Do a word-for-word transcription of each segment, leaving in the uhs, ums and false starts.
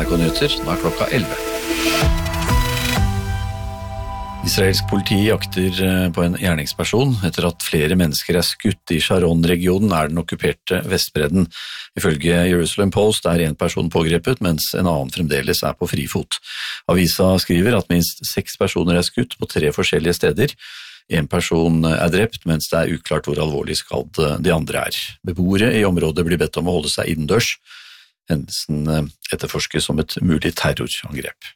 N R K Nyheter, nå er klokka elleve. Israelsk politi jakter på en gjerningsperson etter at flere mennesker er skutt i Sharon-regionen er den okkuperte Vestbredden. Ifølge Jerusalem Post er en person pågrepet, mens en annen fremdeles er på frifot. Avisa skriver at minst seks personer er skutt på tre forskjellige steder. En person er drept, mens det er uklart hvor alvorlig skadd de andre er. Beboere i området blir bedt om å holde seg innendørs. Hendelsen etterforskes som et mulig terrorangrep.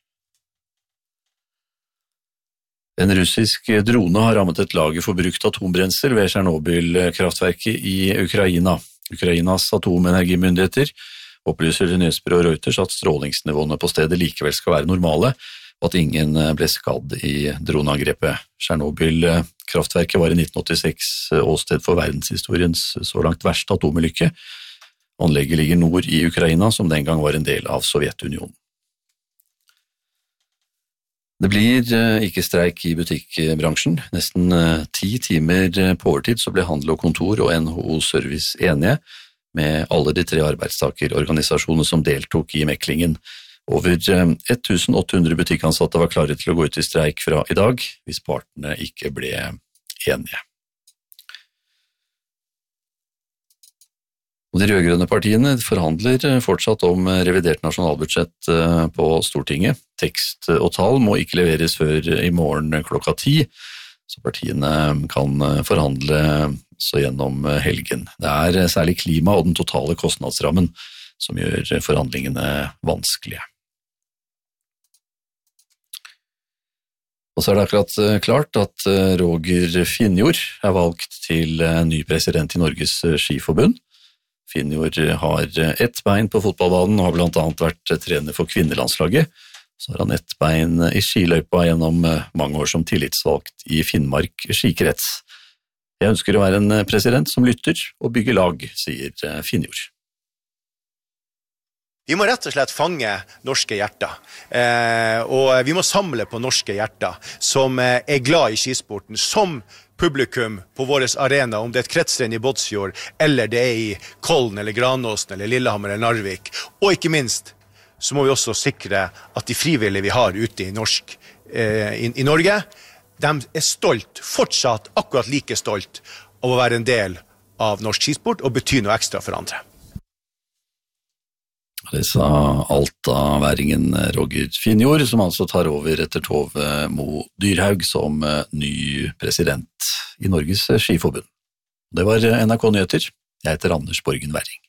En russisk drone har rammet et lager for brukt atombrensel ved Tsjernobyl-kraftverket i Ukraina. Ukrainas atomenergimyndigheter opplyser til nyhetsbyrået Reuters at strålingsnivåene på stedet likevel skal være normale, og at ingen ble skadd i droneangrepet. Tsjernobyl-kraftverket var i nitten åttiseks åsted for verdenshistoriens så langt verste atomulykke. Anlegget ligger nord i Ukraina, som den gang var en del av Sovjetunionen. Det blir ikke streik i butikkbransjen. Nesten ti timer på overtid så ble Handel og Kontor og N H O Service enige med alle de tre arbeidstakerorganisasjonene som deltok i meklingen. Over tusen åtte hundre butikkansatte var klare til å gå ut i streik fra i dag, hvis partene ikke ble enige. Og de rødgrønne partiene forhandler fortsatt om revidert nasjonalbudsjett på Stortinget. Tekst og tall må ikke leveres før i morgen klokka ti, så partiene kan forhandle så gjennom helgen. Det er særlig klima og den totale kostnadsrammen som gjør forhandlingene vanskelige. Og så er det akkurat klart at Roger Finjord er valgt til ny president i Norges Skiforbund. Finjord har ett bein på fotballbanen og har blant annet vært trener for kvinnelandslaget. Så har han ett bein i skiløypa gjennom mange år som tillitsvalgt i Finnmark skikrets. Jeg ønsker å være en president som lytter og bygger lag, sier Finjord. Vi må rett og slett fange norske hjerter, eh, og vi må samle på norske hjerter som eh, er glad i skisporten, som publikum på vår arena, om det er et kretsrenn i Båtsfjord, eller det er i Kollen, eller Granåsen, eller Lillehammer, eller Narvik. Og ikke minst, så må vi også sikre at de frivillige vi har ute i, norsk, eh, i, i Norge, de er stolt, fortsatt akkurat like stolt av å være en del av norsk skisport og bety noe ekstra for andre. Det sa Alta-væringen Roger Finjord, som altså tar over etter Tove Mo Dyrhaug som ny president i Norges Skiforbund. Det var N R K Nyheter. Jeg heter Anders Borgen Werring.